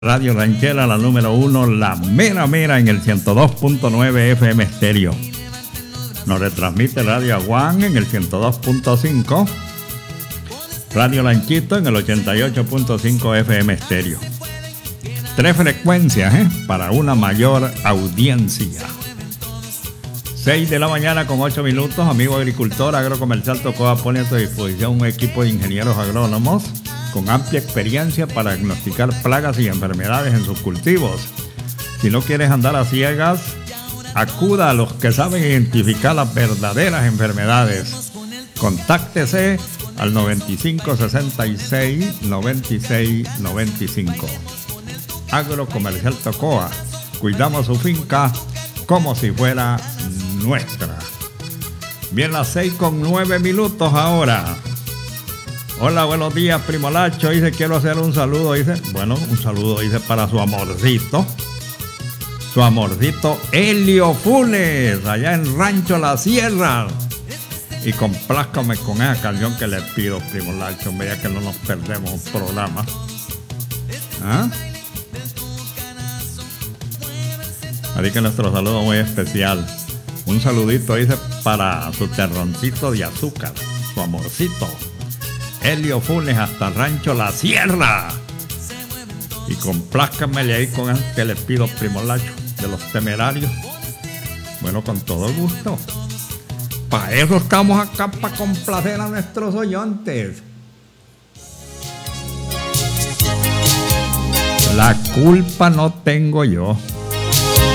Radio Ranchera, la número 1, la mera en el 102.9 FM estéreo. Nos retransmite Radio Aguán en el 102.5, Radio Lanchito en el 88.5 FM estéreo. 3 frecuencias para una mayor audiencia. 6 de la mañana con 8 minutos, amigo agricultor. Agrocomercial Tocoa pone a tu disposición un equipo de ingenieros agrónomos con amplia experiencia para diagnosticar plagas y enfermedades en sus cultivos. Si no quieres andar a ciegas, acuda a los que saben identificar las verdaderas enfermedades. Contáctese al 9566-9695. Agrocomercial Tocoa. Cuidamos su finca como si fuera nuestra. Bien, las 6:09 minutos ahora. Hola, buenos días, Primo Lacho. Dice, quiero hacer un saludo. Dice, bueno, un saludo, dice, para su amorcito. Su amorcito Helio Funes, allá en Rancho La Sierra. Y complázcame con esa canción que le pido, Primo Lacho. Vea que no nos perdemos un programa. ¿Ah? Así que nuestro saludo muy especial. Un saludito, dice, para su terroncito de azúcar, su amorcito Helio Funes, hasta Rancho La Sierra. Y complázcamele ahí con el que le pido, Primo Lacho, de Los Temerarios. Bueno, con todo gusto. Para eso estamos acá, para complacer a nuestros oyentes. La culpa no tengo yo.